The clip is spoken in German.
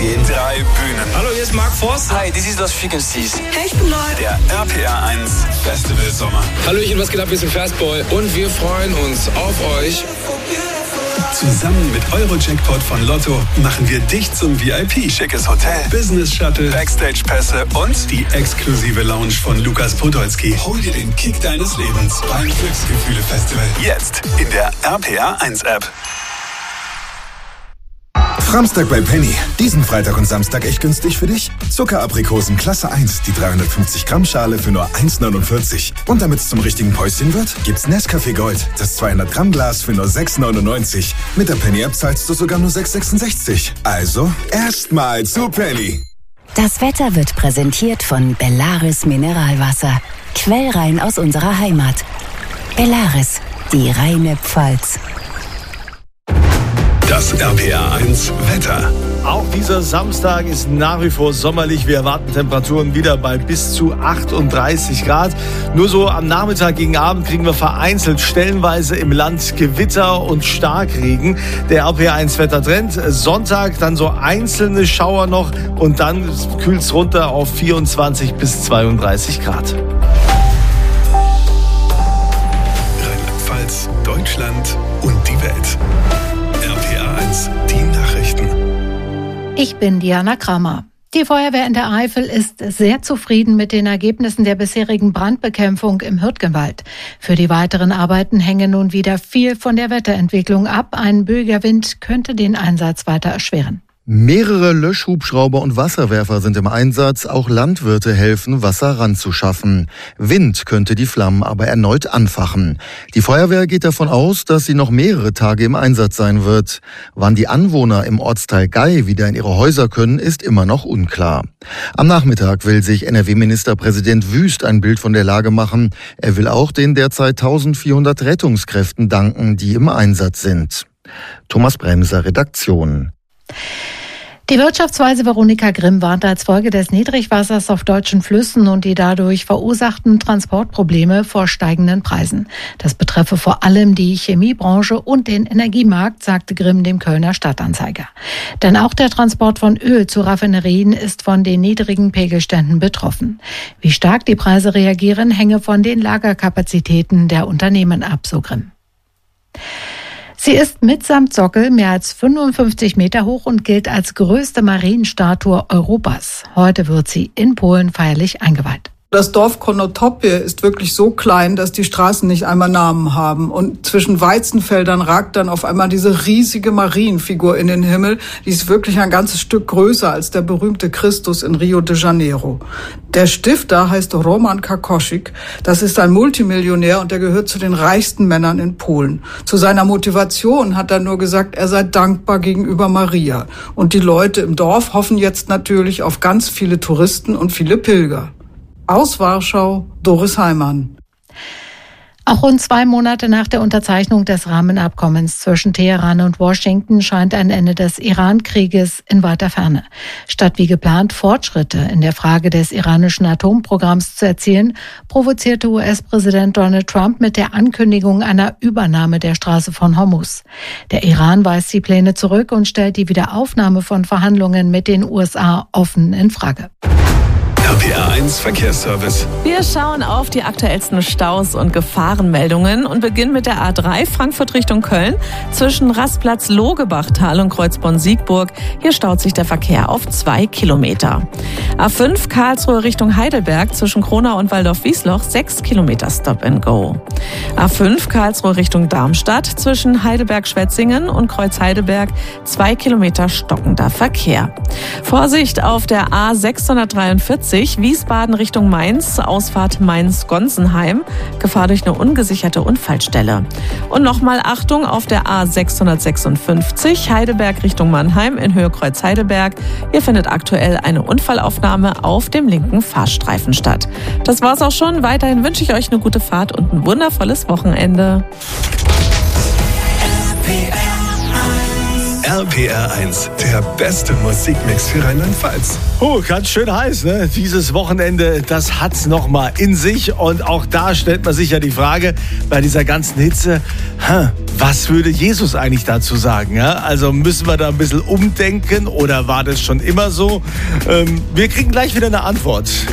Kapitän. 3 Bühnen. Hallo, hier ist Mark Forst. Hi, this is Los Frequencies. Hey, ich bin Lloyd. Der RPR 1 Festival Sommer. Hallöchen, was geht ab? Wir sind Fastboy und wir freuen uns auf euch. Zusammen mit Euro-Jackpot von Lotto machen wir dich zum VIP. Schickes Hotel, Business-Shuttle, Backstage-Pässe und die exklusive Lounge von Lukas Podolski. Hol dir den Kick deines Lebens beim Glücksgefühle-Festival. Jetzt in der RPR 1 App. Samstag bei Penny. Diesen Freitag und Samstag echt günstig für dich. Zuckeraprikosen Klasse 1, die 350 Gramm Schale für nur 1,49. Und damit es zum richtigen Päuschen wird, gibt's Nescafé Gold, das 200 Gramm Glas für nur 6,99. Mit der Penny App zahlst du sogar nur 6,66. Also erstmal zu Penny. Das Wetter wird präsentiert von Bellaris Mineralwasser. Quellrein aus unserer Heimat. Bellaris, die reine Pfalz. Das RPR 1 Wetter. Auch dieser Samstag ist nach wie vor sommerlich. Wir erwarten Temperaturen wieder bei bis zu 38 Grad. Nur so am Nachmittag gegen Abend kriegen wir vereinzelt stellenweise im Land Gewitter und Starkregen. Der RPR 1 Wettertrend. Sonntag dann so einzelne Schauer noch und dann kühlt es runter auf 24 bis 32 Grad. Rheinland-Pfalz, Deutschland und die Welt. RPR 1, die Nachrichten. Ich bin Diana Kramer. Die Feuerwehr in der Eifel ist sehr zufrieden mit den Ergebnissen der bisherigen Brandbekämpfung im Hürtgenwald. Für die weiteren Arbeiten hänge nun wieder viel von der Wetterentwicklung ab. Ein böiger Wind könnte den Einsatz weiter erschweren. Mehrere Löschhubschrauber und Wasserwerfer sind im Einsatz. Auch Landwirte helfen, Wasser ranzuschaffen. Wind könnte die Flammen aber erneut anfachen. Die Feuerwehr geht davon aus, dass sie noch mehrere Tage im Einsatz sein wird. Wann die Anwohner im Ortsteil Gay wieder in ihre Häuser können, ist immer noch unklar. Am Nachmittag will sich NRW-Ministerpräsident Wüst ein Bild von der Lage machen. Er will auch den derzeit 1400 Rettungskräften danken, die im Einsatz sind. Thomas Bremser, Redaktion. Die Wirtschaftsweise Veronika Grimm warnt als Folge des Niedrigwassers auf deutschen Flüssen und die dadurch verursachten Transportprobleme vor steigenden Preisen. Das betreffe vor allem die Chemiebranche und den Energiemarkt, sagte Grimm dem Kölner Stadtanzeiger. Denn auch der Transport von Öl zu Raffinerien ist von den niedrigen Pegelständen betroffen. Wie stark die Preise reagieren, hänge von den Lagerkapazitäten der Unternehmen ab, so Grimm. Sie ist mitsamt Sockel mehr als 55 Meter hoch und gilt als größte Marienstatue Europas. Heute wird sie in Polen feierlich eingeweiht. Das Dorf Konotopie ist wirklich so klein, dass die Straßen nicht einmal Namen haben. Und zwischen Weizenfeldern ragt dann auf einmal diese riesige Marienfigur in den Himmel. Die ist wirklich ein ganzes Stück größer als der berühmte Christus in Rio de Janeiro. Der Stifter heißt Roman Kakosik. Das ist ein Multimillionär und der gehört zu den reichsten Männern in Polen. Zu seiner Motivation hat er nur gesagt, er sei dankbar gegenüber Maria. Und die Leute im Dorf hoffen jetzt natürlich auf ganz viele Touristen und viele Pilger. Aus Warschau, Doris Heimann. Auch rund 2 Monate nach der Unterzeichnung des Rahmenabkommens zwischen Teheran und Washington scheint ein Ende des Iran-Krieges in weiter Ferne. Statt wie geplant Fortschritte in der Frage des iranischen Atomprogramms zu erzielen, provozierte US-Präsident Donald Trump mit der Ankündigung einer Übernahme der Straße von Hormuz. Der Iran weist die Pläne zurück und stellt die Wiederaufnahme von Verhandlungen mit den USA offen in Frage. RPR 1 Verkehrsservice. Wir schauen auf die aktuellsten Staus und Gefahrenmeldungen und beginnen mit der A3 Frankfurt Richtung Köln. Zwischen Rastplatz Logebachtal und Kreuzborn-Siegburg. Hier staut sich der Verkehr auf 2 Kilometer. A5 Karlsruhe Richtung Heidelberg zwischen Kronau und Waldorf-Wiesloch 6 Kilometer Stop and Go. A5 Karlsruhe Richtung Darmstadt zwischen Heidelberg-Schwetzingen und Kreuz-Heidelberg 2 Kilometer stockender Verkehr. Vorsicht auf der A643 Wiesbaden Richtung Mainz, Ausfahrt Mainz-Gonsenheim, Gefahr durch eine ungesicherte Unfallstelle. Und nochmal Achtung auf der A656 Heidelberg Richtung Mannheim in Höhe Kreuz-Heidelberg. Hier findet aktuell eine Unfallaufnahme auf dem linken Fahrstreifen statt. Das war's auch schon. Weiterhin wünsche ich euch eine gute Fahrt und ein wundervolles Wochenende. RPR1, der beste Musikmix für Rheinland-Pfalz. Ganz schön heiß, ne? Dieses Wochenende, das hat's noch mal in sich. Und auch da stellt man sich ja die Frage, bei dieser ganzen Hitze, was würde Jesus eigentlich dazu sagen? Ja? Also müssen wir da ein bisschen umdenken oder war das schon immer so? Wir kriegen gleich wieder eine Antwort.